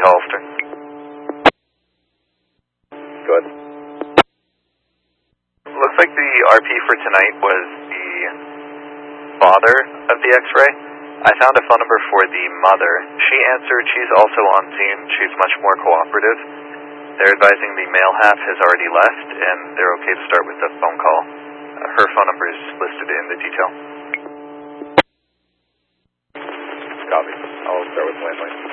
Hollister. Go ahead. Looks like the RP for tonight was the father of the X-ray. I found a phone number for the mother. She answered. She's also on scene. She's much more cooperative. They're advising the male half has already left, and they're okay to start with the phone call. Her phone number is listed in the detail. Copy. I'll start with landline.